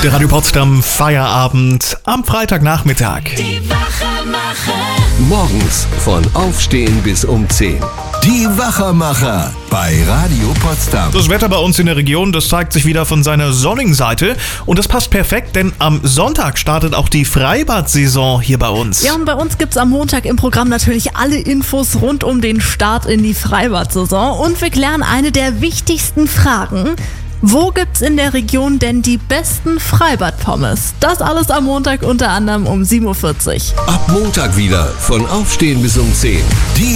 Der Radio Potsdam Feierabend am Freitagnachmittag. Die Wachermacher. Morgens von Aufstehen bis um 10. Die Wachermacher bei Radio Potsdam. Das Wetter bei uns in der Region, das zeigt sich wieder von seiner sonnigen Seite. Und das passt perfekt, denn am Sonntag startet auch die Freibad-Saison hier bei uns. Ja, und bei uns gibt's am Montag im Programm natürlich alle Infos rund um den Start in die Freibad-Saison. Und wir klären eine der wichtigsten Fragen. Wo gibt's in der Region denn die besten Freibad-Pommes? Das alles am Montag unter anderem um 7:40 Uhr. Ab Montag wieder von Aufstehen bis um 10. Die